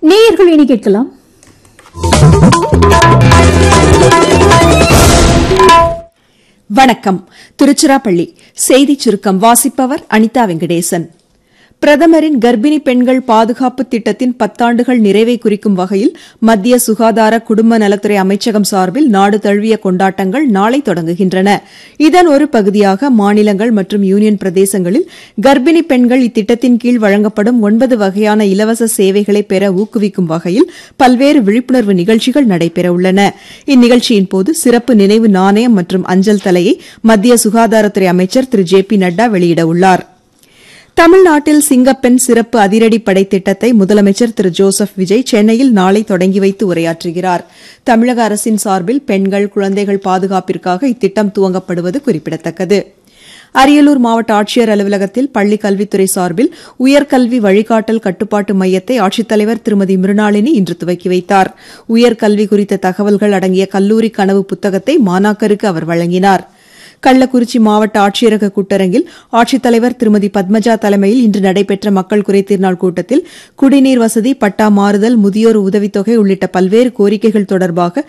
நேயர்கள் இனி கேட்கலாம். வணக்கம். திருச்சிராப்பள்ளி செய்திச் சுருக்கம் வாசிப்பவர் அனிதா வெங்கடேசன். பிரதமரின் கர்ப்பிணி பெண்கள் பாதுகாப்பு திட்டத்தின் 10 ஆண்டுகள் நிறைவை குறிக்கும் வகையில் மத்திய சுகாதார குடும்ப நலத்துறை அமைச்சகம் சார்பில் நாடு தழுவிய கொண்டாட்டங்கள் நாளை தொடங்குகின்றன. இதன் ஒரு பகுதியாக மாநிலங்கள் மற்றும் யூனியன் பிரதேசங்களில் கர்ப்பிணி பெண்கள் இத்திட்டத்தின் கீழ் வழங்கப்படும் 9 வகையான இலவச சேவைகளை பெற ஊக்குவிக்கும் வகையில் பல்வேறு விழிப்புணர்வு நிகழ்ச்சிகள் நடைபெறவுள்ளன. இந்நிகழ்ச்சியின்போது சிறப்பு நினைவு நாணயம் மற்றும் அஞ்சல் தலையை மத்திய சுகாதாரத்துறை அமைச்சர் திரு ஜே பி நட்டா வெளியிடவுள்ளார். தமிழ்நாட்டில் சிங்கப்பெண் சிறப்பு அதிரடிப்படை திட்டத்தை முதலமைச்சர் திரு ஜோசப் விஜய் சென்னையில் நாளை தொடங்கி வைத்து உரையாற்றுகிறார். தமிழக அரசின் சார்பில் பெண்கள், குழந்தைகள் பாதுகாப்பிற்காக இத்திட்டம் துவங்கப்படுவது குறிப்பிடத்தக்கது. அரியலூர் மாவட்ட ஆட்சியர் அலுவலகத்தில் பள்ளிக் கல்வித்துறை சார்பில் உயர்கல்வி வழிகாட்டல் கட்டுப்பாட்டு மையத்தை ஆட்சித்தலைவர் திருமதி மிருணாளினி இன்று துவக்கி வைத்தார். உயர்கல்வி குறித்த தகவல்கள் அடங்கிய கல்லூரி கனவு புத்தகத்தை மாணாக்கருக்கு அவர் வழங்கினார். கள்ளக்குறிச்சி மாவட்ட ஆட்சியரக கூட்டரங்கில் ஆட்சித்தலைவர் திருமதி பத்மஜா தலைமையில் இன்று நடைபெற்ற மக்கள் குறைதீர் நாள் கூட்டத்தில் குடிநீர் வசதி, பட்டா மாறுதல், முதியோர் உதவித்தொகை உள்ளிட்ட பல்வேறு கோரிக்கைகள் தொடர்பாக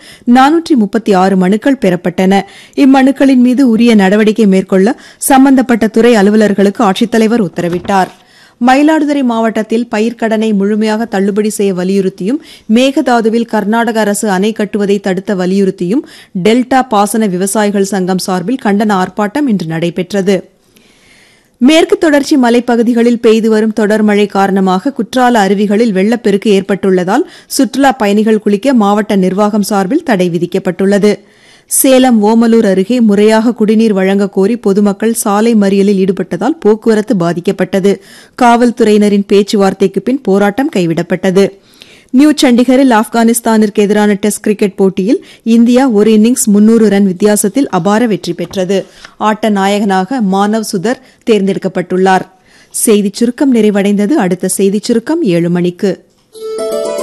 436 மனுக்கள் பெறப்பட்டன. இம்மனுக்களின் மீது உரிய நடவடிக்கை மேற்கொள்ள சம்பந்தப்பட்ட துறை அலுவலர்களுக்கு ஆட்சித்தலைவர் உத்தரவிட்டார். மயிலாடுதுறை மாவட்டத்தில் பயிர்க்கடனை முழுமையாக தள்ளுபடி செய்ய வலியுறுத்தியும், மேகதாதுவில் கர்நாடக அரசு அணை கட்டுவதை தடுத்த வலியுறுத்தியும் டெல்டா பாசன விவசாயிகள் சங்கம் சார்பில் கண்டன ஆர்ப்பாட்டம் இன்று நடைபெற்றது. மேற்கு தொடர்ச்சி மலைப்பகுதிகளில் பெய்து வரும் தொடர் மழை காரணமாக குற்றால அருவிகளில் வெள்ளப்பெருக்கு ஏற்பட்டுள்ளதால் சுற்றுலாப் பயணிகள் குளிக்க மாவட்ட நிர்வாகம் சார்பில் தடை விதிக்கப்பட்டுள்ளது. சேலம் ஓமலூர் அருகே முறையாக குடிநீர் வழங்க கோரி பொதுமக்கள் சாலை மறியலில் ஈடுபட்டதால் போக்குவரத்து பாதிக்கப்பட்டது. காவல்துறையினரின் பேச்சுவார்த்தைக்கு பின் போராட்டம் கைவிடப்பட்டது. நியூ சண்டிகரில் ஆப்கானிஸ்தானிற்கு எதிரான டெஸ்ட் கிரிக்கெட் போட்டியில் இந்தியா ஒரு இன்னிங்ஸ் 300 ரன் வித்தியாசத்தில் அபார வெற்றி பெற்றது. ஆட்ட நாயகனாக மானவ் சுதர் தேர்ந்தெடுக்கப்பட்டுள்ளார். செய்திச் சுருக்கம் நிறைவடைந்தது. அடுத்த செய்திச் சுருக்கம் 7 மணிக்கு.